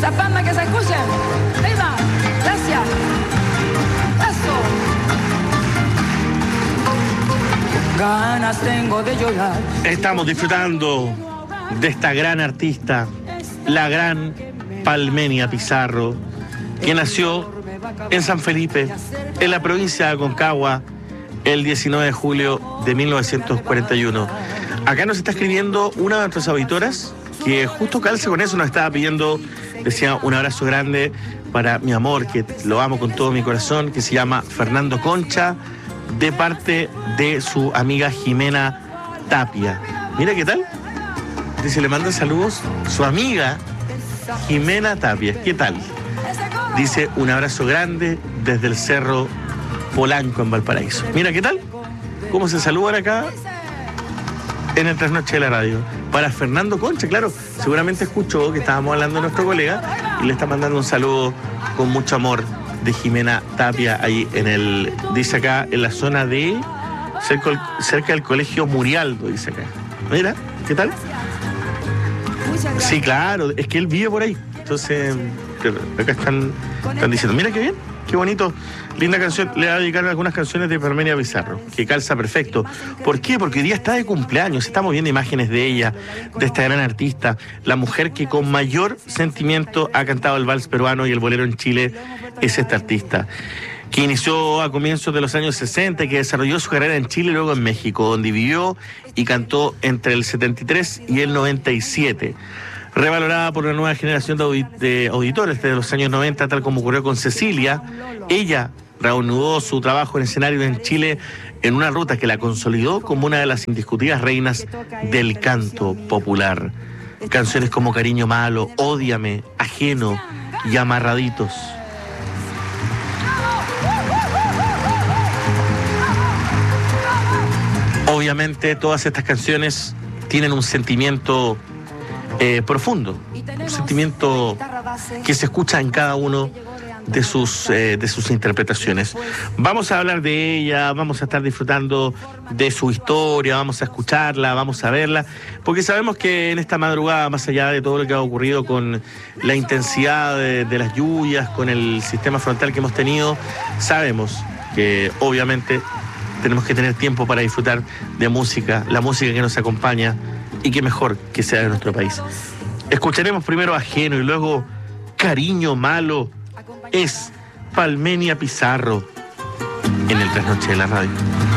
Esa palma que se escuchen. Ahí va. Gracias. Eso. Ganas tengo de llorar. Estamos disfrutando de esta gran artista, la gran Palmenia Pizarro, que nació en San Felipe, en la provincia de Aconcagua, el 19 de julio de 1941. Acá nos está escribiendo una de nuestras auditoras que justo calza con eso, nos estaba pidiendo, decía, un abrazo grande para mi amor, que lo amo con todo mi corazón, que se llama Fernando Concha, de parte de su amiga Jimena Tapia. Mira qué tal. Dice, le manda saludos su amiga Jimena Tapia. ¿Qué tal? Dice, un abrazo grande desde el Cerro Polanco en Valparaíso. Mira qué tal. ¿Cómo se saludan acá en el Trasnoche de la Radio? Para Fernando Concha, claro, seguramente escuchó que estábamos hablando de nuestro colega y le está mandando un saludo con mucho amor de Jimena Tapia ahí en el, dice acá, en la zona de cerca del Colegio Murialdo, dice acá. Mira, ¿qué tal? Sí, claro, es que él vive por ahí. Entonces, acá están diciendo, mira qué bien, qué bonito, linda canción. Le voy a dedicar algunas canciones de Palmenia Pizarro, que calza perfecto. ¿Por qué? Porque hoy día está de cumpleaños, estamos viendo imágenes de ella, de esta gran artista, la mujer que con mayor sentimiento ha cantado el vals peruano y el bolero en Chile, es esta artista, que inició a comienzos de los años 60, que desarrolló su carrera en Chile y luego en México, donde vivió y cantó entre el 73 y el 97. Revalorada por una nueva generación de auditores desde los años 90, tal como ocurrió con Cecilia, ella reanudó su trabajo en escenario en Chile en una ruta que la consolidó como una de las indiscutidas reinas del canto popular. Canciones como Cariño Malo, Ódiame, Ajeno y Amarraditos. Obviamente todas estas canciones tienen un sentimiento profundo, un sentimiento que se escucha en cada uno de sus interpretaciones. Vamos a hablar de ella, vamos a estar disfrutando de su historia, vamos a escucharla, vamos a verla, porque sabemos que en esta madrugada, más allá de todo lo que ha ocurrido con la intensidad de las lluvias, con el sistema frontal que hemos tenido, sabemos que obviamente tenemos que tener tiempo para disfrutar de música, la música que nos acompaña, y qué mejor que sea de nuestro país. Escucharemos primero Ajeno y luego Cariño Malo. Es Palmenia Pizarro en el Trasnoche de la Radio.